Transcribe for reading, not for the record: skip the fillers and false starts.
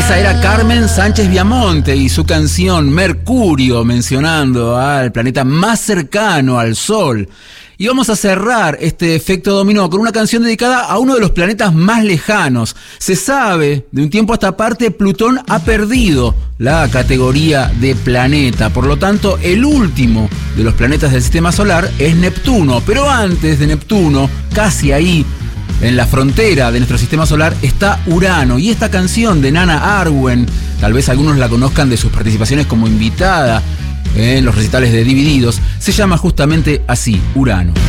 Esa era Carmen Sánchez Viamonte y su canción Mercurio, mencionando al planeta más cercano al Sol. Y vamos a cerrar este efecto dominó con una canción dedicada a uno de los planetas más lejanos. Se sabe, de un tiempo a esta parte, Plutón ha perdido la categoría de planeta. Por lo tanto, el último de los planetas del sistema solar es Neptuno. Pero antes de Neptuno, casi ahí, en la frontera de nuestro sistema solar, está Urano. Y esta canción de Nana Arwen, tal vez algunos la conozcan de sus participaciones como invitada en los recitales de Divididos, se llama justamente así, Urano.